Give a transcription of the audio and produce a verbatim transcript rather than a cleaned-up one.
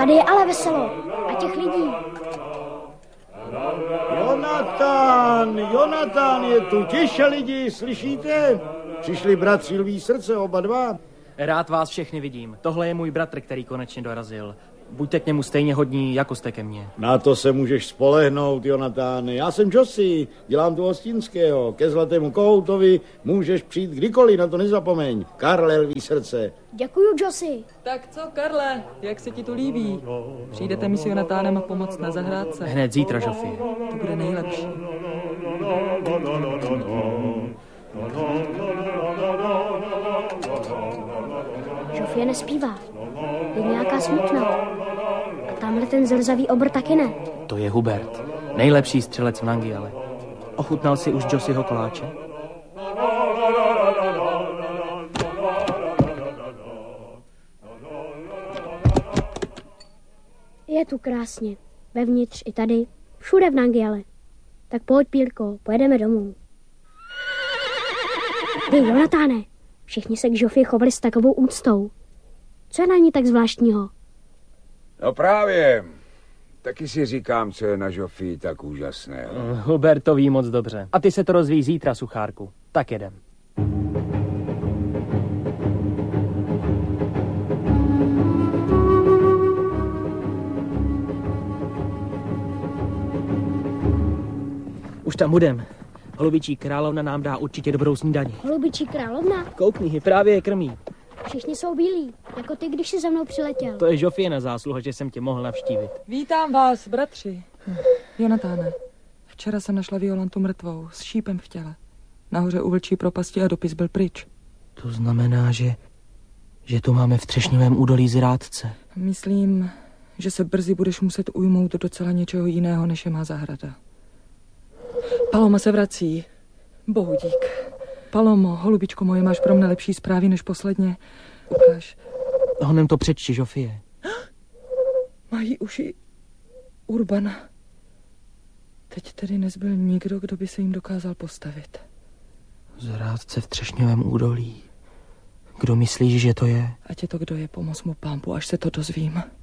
Tady je ale veselo. A těch lidí. Jonatan, Jonatan je tu. Tiše lidi, slyšíte? Přišli bratři Lví srdce, oba dva. Rád vás všechny vidím. Tohle je můj bratr, který konečně dorazil. Buďte k němu stejně hodní, jako jste ke mně. Na to se můžeš spolehnout, Jonatáne. Já jsem Josi, dělám tu hostinského. Ke zlatému kohoutovi můžeš přijít kdykoliv, na to nezapomeň. Karle Lví srdce. Děkuju, Josi. Tak co, Karle, jak se ti tu líbí? Přijdete mi s Jonatánem pomoct na zahrádce? Hned zítra, Žofie. To bude nejlepší. Žofie nespívá. Je nějaká smutná. A tamhle ten zrzavý obr taky ne. To je Hubert, nejlepší střelec v Nangiale. Ochutnal si už Josiho koláče? Je tu krásně. Vevnitř i tady. Všude v Nangiale. Tak pojď, Pílko, pojedeme domů. Ty, Jonatáne, všichni se k Žofii chovali s takovou úctou. Co je na ní tak zvláštního? No právě. Taky si říkám, co je na Žofii tak úžasné. Hubert to ví moc dobře. A ty se to rozvíjí zítra, Suchárku. Tak jedem. Už tam budem. Holubičí královna nám dá určitě dobrou snídani. Holubičí královna? Koukni, právě je krmí. Všichni jsou bílí, jako ty, když jsi za mnou přiletěl. To je Žofie na zásluha, že jsem tě mohl navštívit. Vítám vás, bratři. Jonatáne, včera jsem našla Violantu mrtvou, s šípem v těle. Nahoře u vlčí propasti a dopis byl pryč. To znamená, že, že tu máme v třešňovém údolí zrádce. Myslím, že se brzy budeš muset ujmout docela něčeho jiného, než je má zahrada. Paloma se vrací. Bohu dík. Palomo, holubičko moje, máš pro mne lepší zprávy než posledně. Ukáž. Honem to přečti, Žofie. Mají uši Urbana. Teď tedy nezbyl nikdo, kdo by se jim dokázal postavit. Zrádce v třešňovém údolí. Kdo myslíš, že to je? Ať je to, kdo je, pomoz mu, Pámpu, až se to dozvím.